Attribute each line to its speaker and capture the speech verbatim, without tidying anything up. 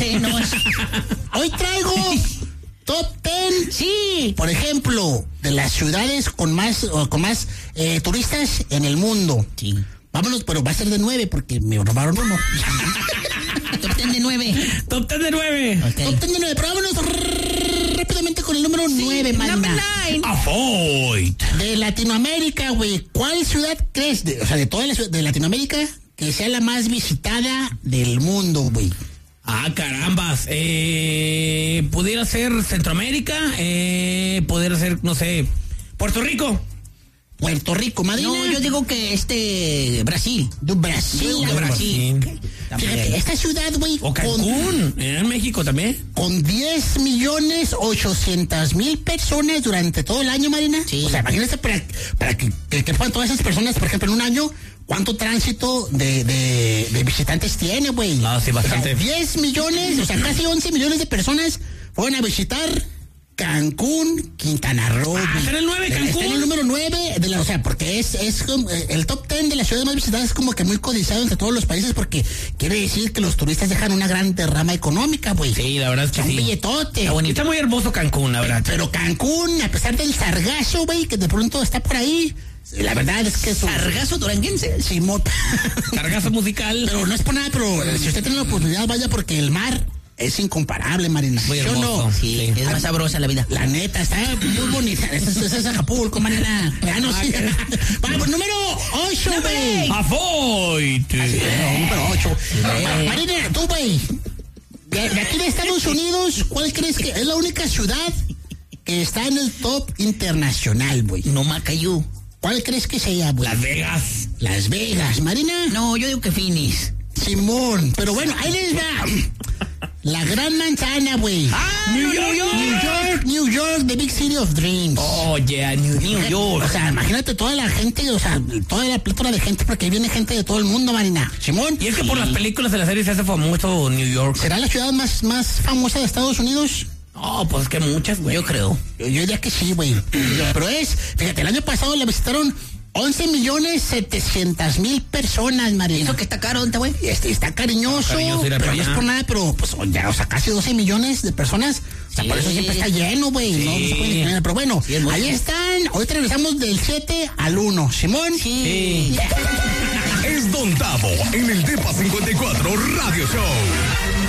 Speaker 1: sé, no es...
Speaker 2: Hoy traigo top ten.
Speaker 1: Sí.
Speaker 2: Por ejemplo, de las ciudades con más, con más eh, turistas en el mundo.
Speaker 1: Sí.
Speaker 2: Vámonos, pero va a ser de nueve porque me robaron uno.
Speaker 1: Top ten de nueve.
Speaker 3: Top ten de nueve.
Speaker 2: Okay. Top ten de nueve, pero vámonos r- rápidamente con el número sí, nueve, Marina.
Speaker 3: Avoid.
Speaker 2: De Latinoamérica, güey. ¿Cuál ciudad crees, de, o sea, de toda la ciudad de Latinoamérica, que sea la más visitada del mundo, güey?
Speaker 3: Ah, carambas. Eh, pudiera ser Centroamérica, eh, pudiera ser, no sé, Puerto Rico.
Speaker 2: Puerto Rico, Madrid.
Speaker 1: No, yo digo que este, Brasil.
Speaker 2: De Brasil.
Speaker 1: De Brasil.
Speaker 2: Brasil. Fíjate, esta ciudad, güey.
Speaker 3: O Cancún, con, en México también.
Speaker 2: Con diez millones ochocientas mil personas durante todo el año, Marina.
Speaker 1: Sí.
Speaker 2: O sea, imagínate para, para que, que, que puedan todas esas personas, por ejemplo, en un año, ¿cuánto tránsito de, de, de visitantes tiene, güey?
Speaker 3: No, sí, bastante.
Speaker 2: O sea, diez millones, o sea, casi once millones de personas fueron a visitar Cancún, Quintana Roo.
Speaker 3: Ah, está en el nueve, Cancún.
Speaker 2: Está en el número nueve, de la, o sea, porque es, es el top ten de las ciudades más visitadas, es como que muy codiciado entre todos los países, porque quiere decir que los turistas dejan una gran derrama económica, güey.
Speaker 3: Sí, la verdad es que
Speaker 2: un
Speaker 3: sí.
Speaker 2: billetote.
Speaker 3: Está, está muy hermoso Cancún, la verdad.
Speaker 2: Pero Cancún, a pesar del sargazo, güey, que de pronto está por ahí, la verdad es que...
Speaker 1: ¿Sargazo duranguense?
Speaker 2: Sí, mota.
Speaker 3: Sargazo musical.
Speaker 2: Pero no es por nada, pero si usted tiene la oportunidad, vaya, porque el mar... es incomparable, Marina.
Speaker 3: Muy hermoso.
Speaker 2: ¿Sí o no?
Speaker 1: Sí, sí, es más sabrosa la vida.
Speaker 2: La neta, está muy bonita. Ese es, es Acapulco, Marina. Ya no sé. Vamos, número ocho, güey.
Speaker 3: Avoid.
Speaker 2: No, número ocho. Eh, Marina, tú, güey. De, de aquí de Estados Unidos, ¿cuál crees que es la única ciudad que está en el top internacional, güey?
Speaker 1: No, Macayú.
Speaker 2: ¿Cuál crees que sea, güey?
Speaker 3: Las Vegas.
Speaker 2: Las Vegas, Marina.
Speaker 1: No, yo digo que Phoenix.
Speaker 2: Simón. Pero bueno, ahí les va. La Gran Manzana, güey.
Speaker 3: ¡Ah!
Speaker 2: New,
Speaker 3: New
Speaker 2: York,
Speaker 3: York.
Speaker 2: New York, New York, the big city of dreams.
Speaker 3: Oh, yeah, New, New York.
Speaker 2: O sea, imagínate toda la gente, o sea, toda la plétora de gente, porque ahí viene gente de todo el mundo, Marina. Simón.
Speaker 3: Y es que por las películas de la serie se hace famoso New York.
Speaker 2: ¿Será la ciudad más, más famosa de Estados Unidos?
Speaker 3: No, pues es que muchas, güey.
Speaker 1: Yo creo.
Speaker 2: Yo, yo diría que sí, güey. Pero es, fíjate, el año pasado la visitaron once millones setecientas mil personas, Marina.
Speaker 1: Eso que está caro, ¿dónde, güey?
Speaker 2: Este, está cariñoso,
Speaker 3: cariñoso ir a
Speaker 2: pero no es
Speaker 3: Paraná.
Speaker 2: por nada, pero pues ya, o sea, casi doce millones de personas. O sea,
Speaker 1: Sí.
Speaker 2: por eso siempre está lleno, güey.
Speaker 3: Sí.
Speaker 2: No, no se puede ni creer. Pero bueno,
Speaker 1: Sí, es mucho.
Speaker 2: ahí están. Ahorita regresamos del siete al uno. Simón.
Speaker 3: Sí.
Speaker 4: Es Don Tavo en el Depa cincuenta y cuatro Radio Show.